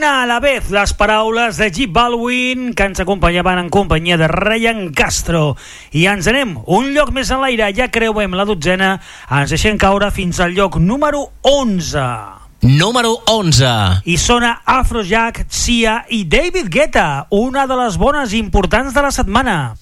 Una a la vez, les paraules de J Balvin, que ens acompanyaven en companyia de Ryan Castro. I ens anem un lloc més en l'aire, ja creuem la 12ª, ens deixem caure fins al lloc número 11. Número 11. I sona Afrojack, Sia i David Guetta, una de les bones importants de la setmana.